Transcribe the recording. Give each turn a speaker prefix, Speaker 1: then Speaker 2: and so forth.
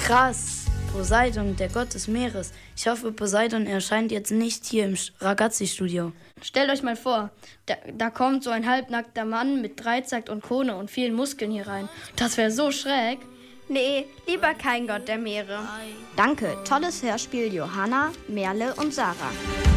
Speaker 1: Krass. Poseidon, der Gott des Meeres. Ich hoffe, Poseidon erscheint jetzt nicht hier im Ragazzi-Studio.
Speaker 2: Stellt euch mal vor, da kommt so ein halbnackter Mann mit Dreizack und Krone und vielen Muskeln hier rein. Das wäre so schräg.
Speaker 3: Nee, lieber kein Gott der Meere.
Speaker 4: Danke, tolles Hörspiel Johanna, Merle und Sarah.